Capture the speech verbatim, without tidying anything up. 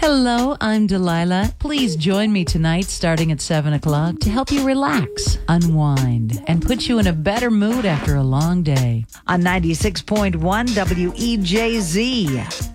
Hello, I'm Delilah. Please join me tonight starting at seven o'clock to help you relax, unwind, and put you in a better mood after a long day. On ninety-six point one W E J Z.